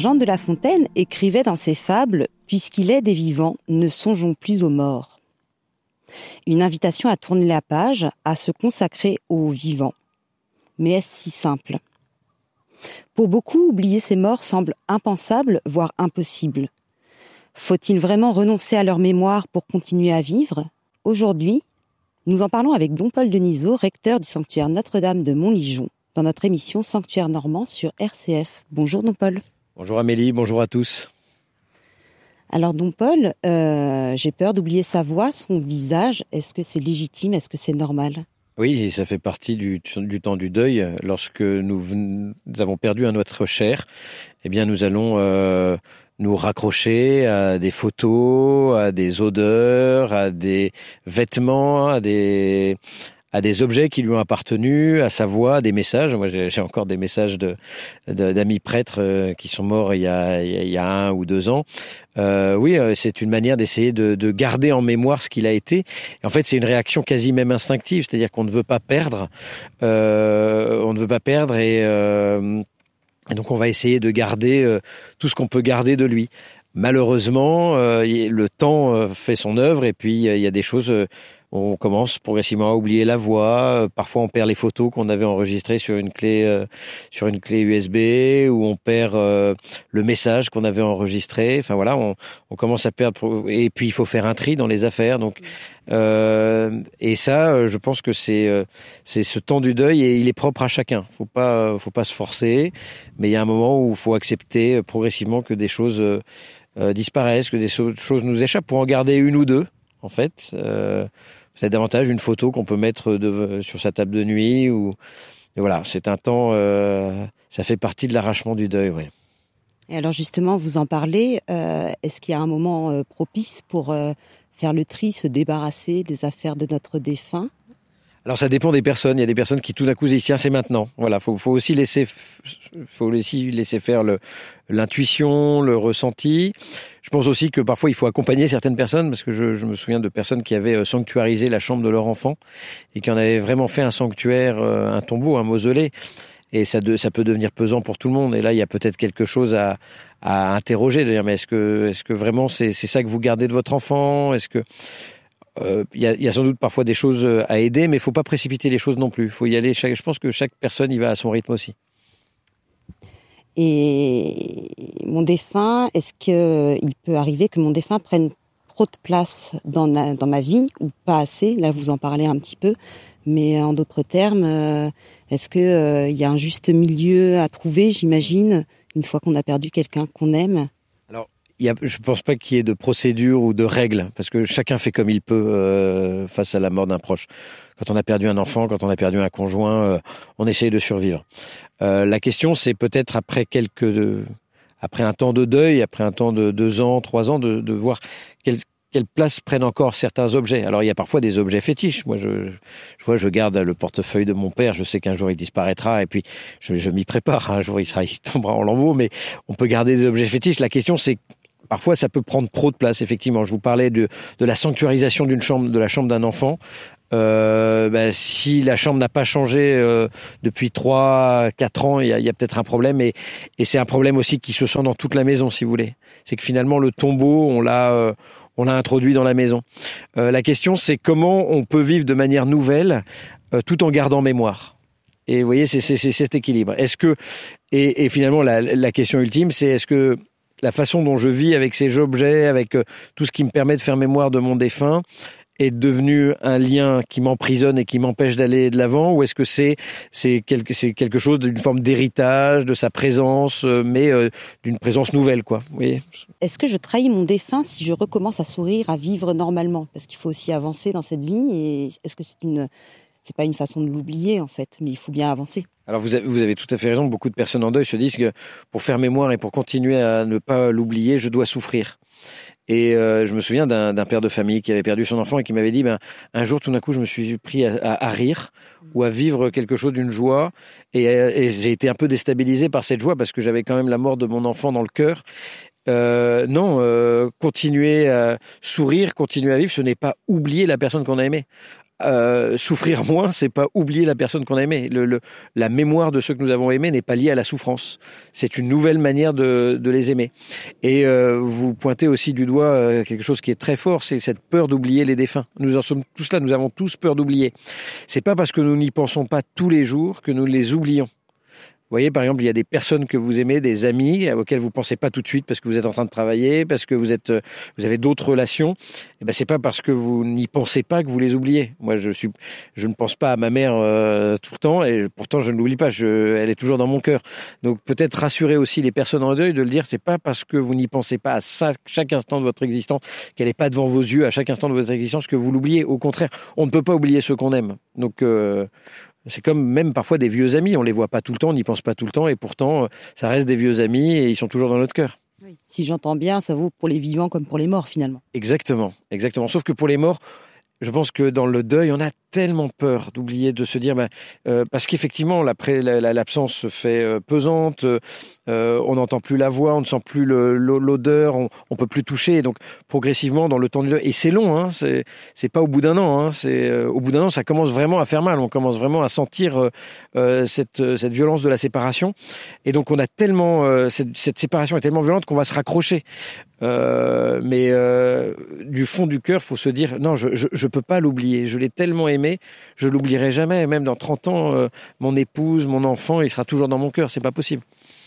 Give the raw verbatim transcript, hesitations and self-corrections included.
Jean de La Fontaine écrivait dans ses fables « Puisqu'il est des vivants, ne songeons plus aux morts ». Une invitation à tourner la page, à se consacrer aux vivants. Mais est-ce si simple ? Pour beaucoup, oublier ces morts semble impensable, voire impossible. Faut-il vraiment renoncer à leur mémoire pour continuer à vivre ? Aujourd'hui, nous en parlons avec Don Paul Denisot, recteur du sanctuaire Notre-Dame de Montligeon, dans notre émission Sanctuaire Normand sur R C F. Bonjour Don Paul. Bonjour Amélie, bonjour à tous. Alors Don Paul, euh, j'ai peur d'oublier sa voix, son visage. Est-ce que c'est légitime ? Est-ce que c'est normal ? Oui, ça fait partie du, du temps du deuil. Lorsque nous, nous avons perdu un notre cher, eh bien nous allons euh, nous raccrocher à des photos, à des odeurs, à des vêtements, à des à des objets qui lui ont appartenu, à sa voix, à des messages. Moi, j'ai, j'ai encore des messages de, de d'amis prêtres euh, qui sont morts il y a il y a un ou deux ans. Euh, oui, c'est une manière d'essayer de, de garder en mémoire ce qu'il a été. Et en fait, c'est une réaction quasi même instinctive, c'est-à-dire qu'on ne veut pas perdre. Euh, on ne veut pas perdre et, euh, et donc on va essayer de garder euh, tout ce qu'on peut garder de lui. Malheureusement, euh, le temps euh, fait son œuvre et puis euh, il y a des choses. Euh, On commence progressivement à oublier la voix. Parfois, on perd les photos qu'on avait enregistrées sur une clé, euh, sur une clé U S B, ou on perd euh, le message qu'on avait enregistré. Enfin voilà, on, on commence à perdre. Et puis, il faut faire un tri dans les affaires. Donc, euh, et ça, je pense que c'est euh, c'est ce temps du deuil et il est propre à chacun. Faut pas, faut pas se forcer. Mais il y a un moment où il faut accepter progressivement que des choses euh, disparaissent, que des choses nous échappent, pour en garder une ou deux, en fait. Euh, C'est davantage une photo qu'on peut mettre de, sur sa table de nuit. Ou, et voilà, c'est un temps, euh, ça fait partie de l'arrachement du deuil, oui. Et alors justement, vous en parlez, euh, est-ce qu'il y a un moment euh, propice pour euh, faire le tri, se débarrasser des affaires de notre défunt ? Alors ça dépend des personnes. Il y a des personnes qui tout d'un coup se disent tiens, c'est maintenant. Voilà, faut faut aussi laisser faut aussi laisser faire le l'intuition, le ressenti. Je pense aussi que parfois il faut accompagner certaines personnes, parce que je, je me souviens de personnes qui avaient sanctuarisé la chambre de leur enfant et qui en avaient vraiment fait un sanctuaire, un tombeau, un mausolée. Et ça, de, ça peut devenir pesant pour tout le monde. Et là, il y a peut-être quelque chose à, à interroger, de dire mais est-ce que est-ce que vraiment c'est c'est ça que vous gardez de votre enfant ? Est-ce que Il euh, y, a, y a sans doute parfois des choses à aider, mais il ne faut pas précipiter les choses non plus. Faut y aller. Chaque, je pense que chaque personne y va à son rythme aussi. Et mon défunt, est-ce qu'il peut arriver que mon défunt prenne trop de place dans, la, dans ma vie, ou pas assez ? Là, vous en parlez un petit peu. Mais en d'autres termes, euh, est-ce qu'il euh, y a un juste milieu à trouver, j'imagine, une fois qu'on a perdu quelqu'un qu'on aime ? Alors, Il y a, je ne pense pas qu'il y ait de procédure ou de règles, parce que chacun fait comme il peut euh, face à la mort d'un proche. Quand on a perdu un enfant, quand on a perdu un conjoint, euh, on essaye de survivre. Euh, la question, c'est peut-être après quelques, de, après un temps de deuil, après un temps de deux ans, trois ans, de, de voir quel, quelle place prennent encore certains objets. Alors il y a parfois des objets fétiches. Moi, je, je vois, je garde le portefeuille de mon père. Je sais qu'un jour il disparaîtra, et puis je, je m'y prépare. Un jour il, sera, il tombera en lambeaux, mais on peut garder des objets fétiches. La question, c'est parfois, ça peut prendre trop de place, effectivement. Je vous parlais de, de la sanctuarisation d'une chambre, de la chambre d'un enfant. Euh, ben, si la chambre n'a pas changé euh, depuis trois, quatre ans, il y a, y a peut-être un problème. Et, et c'est un problème aussi qui se sent dans toute la maison, si vous voulez. C'est que finalement, le tombeau, on l'a, euh, on l'a introduit dans la maison. Euh, la question, c'est comment on peut vivre de manière nouvelle euh, tout en gardant mémoire. Et vous voyez, c'est, c'est, c'est cet équilibre. Est-ce que, et, et finalement, la, la question ultime, c'est est-ce que la façon dont je vis avec ces objets, avec euh, tout ce qui me permet de faire mémoire de mon défunt, est devenu un lien qui m'emprisonne et qui m'empêche d'aller de l'avant, ou est-ce que c'est c'est quelque c'est quelque chose d'une forme d'héritage de sa présence, euh, mais euh, d'une présence nouvelle, quoi. Vous voyez ? Est-ce que je trahis mon défunt si je recommence à sourire, à vivre normalement ? Parce qu'il faut aussi avancer dans cette vie. Et est-ce que c'est une c'est pas une façon de l'oublier, en fait, mais il faut bien avancer. Alors vous avez, vous avez tout à fait raison. Beaucoup de personnes en deuil se disent que pour faire mémoire et pour continuer à ne pas l'oublier, je dois souffrir. Et euh, je me souviens d'un, d'un père de famille qui avait perdu son enfant et qui m'avait dit ben, un jour, tout d'un coup, je me suis pris à, à, à rire ou à vivre quelque chose d'une joie. Et, et j'ai été un peu déstabilisé par cette joie parce que j'avais quand même la mort de mon enfant dans le cœur. Euh, non, euh, continuer à sourire, continuer à vivre, ce n'est pas oublier la personne qu'on a aimée. euh, souffrir moins, c'est pas oublier la personne qu'on a aimée. Le, le, la mémoire de ceux que nous avons aimés n'est pas liée à la souffrance. C'est une nouvelle manière de, de les aimer. Et euh, vous pointez aussi du doigt euh, quelque chose qui est très fort, c'est cette peur d'oublier les défunts. Nous en sommes tous là, nous avons tous peur d'oublier. C'est pas parce que nous n'y pensons pas tous les jours que nous les oublions. Vous voyez, par exemple, il y a des personnes que vous aimez, des amis auxquels vous pensez pas tout de suite parce que vous êtes en train de travailler, parce que vous êtes, vous avez d'autres relations. Et ben, c'est pas parce que vous n'y pensez pas que vous les oubliez. Moi, je suis, je ne pense pas à ma mère euh, tout le temps, et pourtant je ne l'oublie pas. Je, elle est toujours dans mon cœur. Donc peut-être rassurer aussi les personnes en deuil de le dire. C'est pas parce que vous n'y pensez pas à ça, chaque instant de votre existence, qu'elle n'est pas devant vos yeux à chaque instant de votre existence que vous l'oubliez. Au contraire, on ne peut pas oublier ceux qu'on aime. Donc euh, c'est comme même parfois des vieux amis, on les voit pas tout le temps, on n'y pense pas tout le temps, et pourtant, ça reste des vieux amis et ils sont toujours dans notre cœur. Oui. Si j'entends bien, ça vaut pour les vivants comme pour les morts, finalement. Exactement, exactement. Sauf que pour les morts, je pense que dans le deuil, on a tellement peur d'oublier, de se dire, ben, euh, parce qu'effectivement, l'après, la, la, l'absence se fait euh, pesante, euh, on n'entend plus la voix, on ne sent plus le, l'odeur, on, on peut plus toucher. Donc, progressivement, dans le temps du deuil, et c'est long, hein, c'est, c'est pas au bout d'un an, hein, c'est euh, au bout d'un an, ça commence vraiment à faire mal. On commence vraiment à sentir euh, cette, cette violence de la séparation. Et donc, on a tellement, euh, cette, cette séparation est tellement violente qu'on va se raccrocher. Euh, mais euh, du fond du cœur, faut se dire non, je, je je peux pas l'oublier. Je l'ai tellement aimé, je l'oublierai jamais. Même dans trente ans, euh, mon épouse, mon enfant, il sera toujours dans mon cœur. C'est pas possible.